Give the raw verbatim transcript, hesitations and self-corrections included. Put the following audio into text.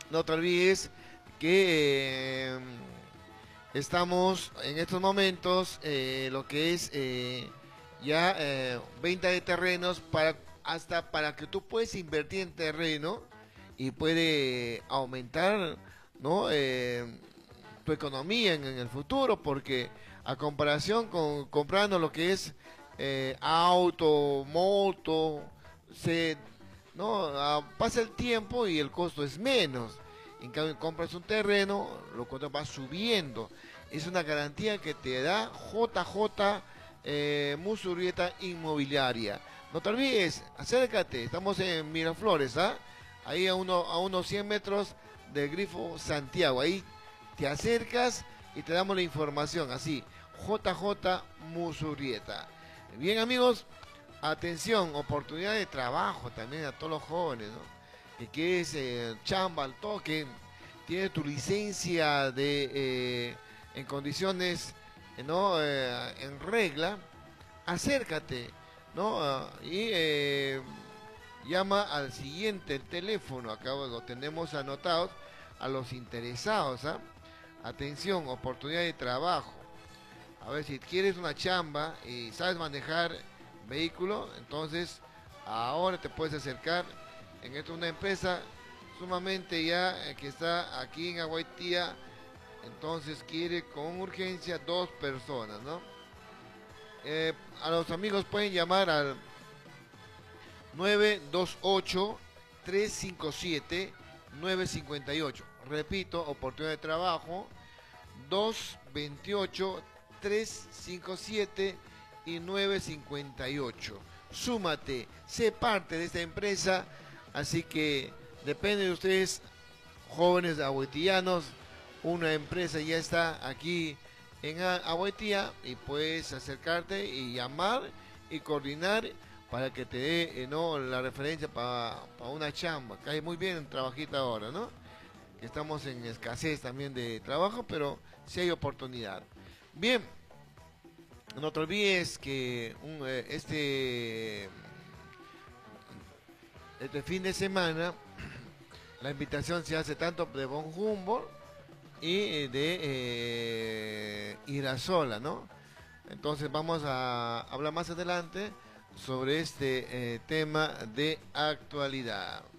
no te olvides que eh, estamos en estos momentos, eh, lo que es eh, ya eh, venta de terrenos para hasta para que tú puedas invertir en terreno y puede aumentar, ¿no? Eh, tu economía en, en el futuro, porque a comparación con comprando lo que es eh, auto, moto, se, no, ah, pasa el tiempo y el costo es menos. En cambio, compras un terreno, lo costo va subiendo. Es una garantía que te da J J eh, Musurrieta Inmobiliaria. No te olvides, acércate, estamos en Miraflores, ¿ah? Ahí a, uno, a unos cien metros del Grifo Santiago. Ahí te acercas y te damos la información, así, J J Musurrieta. Bien, amigos, atención, oportunidad de trabajo también a todos los jóvenes, ¿no? Que quieres eh, chamba al toque, tienes tu licencia de eh, en condiciones, eh, ¿no? Eh, en regla, acércate, ¿no? Ah, y eh, llama al siguiente teléfono, acá lo tenemos anotados, a los interesados, ¿ah? Atención, oportunidad de trabajo. A ver, si quieres una chamba y sabes manejar vehículo, entonces ahora te puedes acercar. En esta una empresa sumamente ya eh, que está aquí en Aguaitía, entonces quiere con urgencia dos personas, ¿no? Eh, a los amigos pueden llamar al nueve dos ocho, tres cinco siete, nueve cinco ocho. Repito, oportunidad de trabajo dos veintiocho, tres cinco siete y nueve cinco ocho. Súmate, sé parte de esta empresa, así que depende de ustedes, jóvenes abuetillanos, una empresa ya está aquí en Abuetía y puedes acercarte y llamar y coordinar para que te dé eh, no la referencia para pa una chamba. Cae muy bien el trabajito ahora, ¿no? Que estamos en escasez también de trabajo, pero sí hay oportunidad. Bien, no te olvides que un, eh, este, este fin de semana la invitación se hace tanto de Von Humboldt y eh, de eh, Irasola, ¿no? Entonces vamos a hablar más adelante sobre este eh, tema de actualidad.